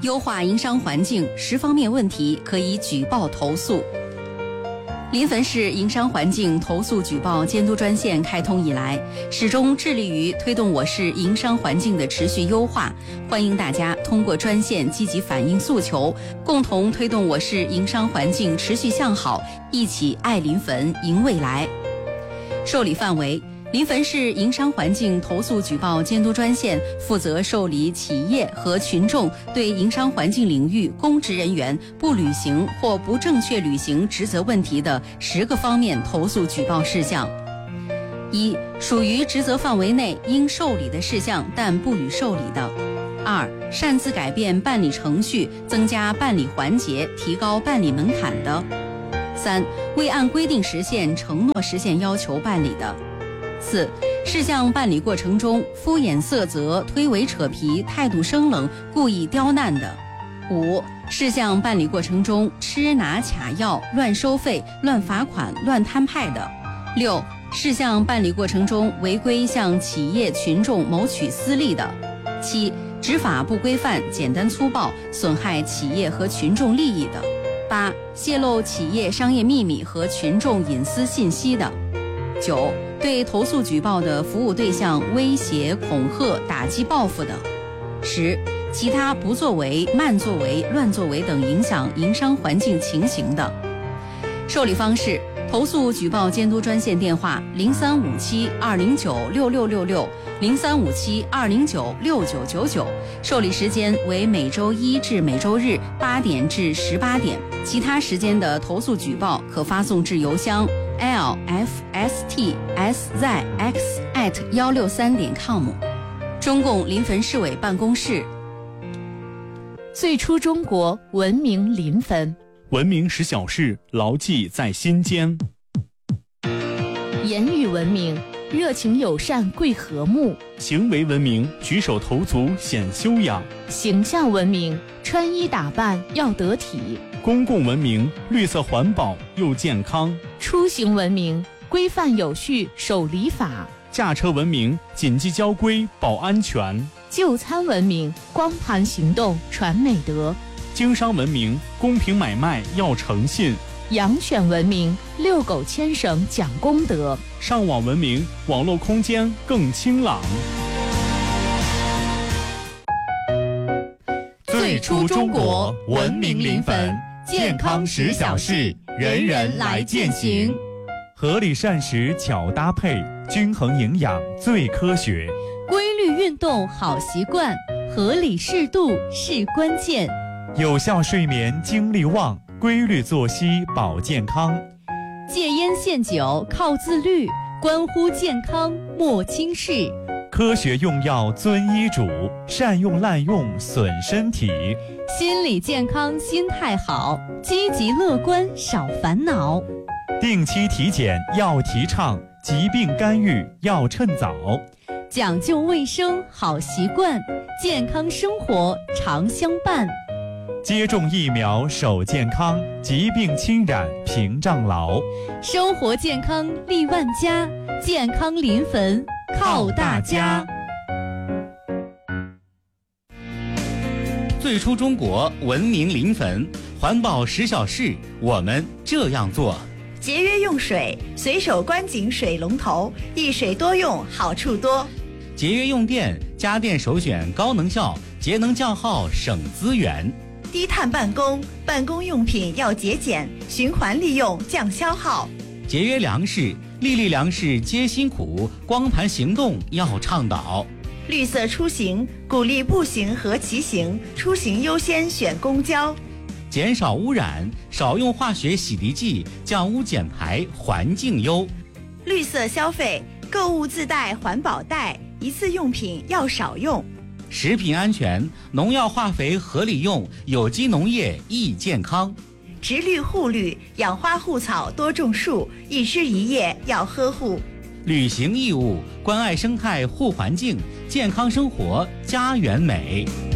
优化营商环境10方面问题可以举报投诉。临汾市营商环境投诉举报监督专线开通以来，始终致力于推动我市营商环境的持续优化。欢迎大家通过专线积极反映诉求，共同推动我市营商环境持续向好，一起爱临汾赢未来。受理范围：临汾市营商环境投诉举报监督专线负责受理企业和群众对营商环境领域公职人员不履行或不正确履行职责问题的10个方面投诉举报事项。1、属于职责范围内应受理的事项但不予受理的。2、擅自改变办理程序，增加办理环节，提高办理门槛的。3、未按规定时限承诺实现要求办理的。4、事项办理过程中敷衍塞责、推诿扯皮、态度生冷、故意刁难的。5、事项办理过程中吃拿卡要、乱收费、乱罚款、乱摊派的。6、事项办理过程中违规向企业群众谋取私利的。7、执法不规范、简单粗暴，损害企业和群众利益的。8、泄露企业商业秘密和群众隐私信息的。9、对投诉举报的服务对象威胁、恐吓、打击、报复的。10、其他不作为、慢作为、乱作为等影响营商环境情形的。受理方式：投诉举报监督专线电话0357-209-6666、0357-209-6999，受理时间为每周1至每周日8点至18点，其他时间的投诉举报可发送至邮箱lfstsz@163.com。中共临汾市委办公室。 最初中国，文明临汾。 文明使小事牢记在心间。 言语文明，热情友善贵和睦； 行为文明，举手投足显修养； 形象文明，穿衣打扮要得体； 公共文明，绿色环保又健康； 出行文明，规范有序守礼法； 驾车文明，谨记交规保安全； 就餐文明，光盘行动传美德； 经商文明，公平买卖要诚信； 养犬文明，遛狗牵绳讲公德； 上网文明，网络空间更清朗。 最初中国，文明临汾，健康10小事，人人来践行。 合理膳食巧搭配，均衡营养最科学。 规律运动好习惯，合理适度是关键。 有效睡眠精力旺，规律作息保健康。 戒烟限酒靠自律，关乎健康莫轻视。 科学用药遵医嘱，善用滥用损身体。 心理健康心态好，积极乐观少烦恼。 定期体检要提倡，疾病干预要趁早。 讲究卫生好习惯，健康生活常相伴。 接种疫苗守健康，疾病侵染屏障牢。 生活健康利万家，健康临汾靠大家。 最初中国，文明临汾，环保10小事，我们这样做。 节约用水，随手关紧水龙头，一水多用，好处多。 节约用电，家电首选高能效，节能降耗省资源。 低碳办公，办公用品要节俭，循环利用降消耗。 节约粮食，粒粒粮食皆辛苦，光盘行动要倡导。 绿色出行，鼓励步行和骑行，出行优先选公交。 减少污染，少用化学洗涤剂，降污减排，环境优。 绿色消费，购物自带环保袋，一次用品要少用。 食品安全，农药化肥合理用，有机农业益健康。 植绿护绿，养花护草多种树，一枝一叶要呵护。 履行义务，关爱生态护环境，健康生活家园美。